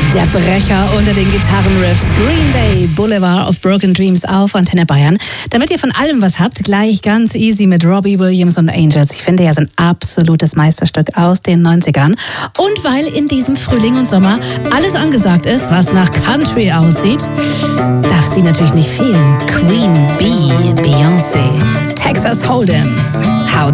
Der Brecher unter den Gitarrenriffs. Green Day, Boulevard of Broken Dreams auf Antenne Bayern. Damit ihr von allem was habt, gleich ganz easy mit Robbie Williams und Angels. Ich finde, er ist ein absolutes Meisterstück aus den 90ern. Und weil in diesem Frühling und Sommer alles angesagt ist, was nach Country aussieht, darf sie natürlich nicht fehlen. Queen Bee, Beyoncé, Texas Hold'em. How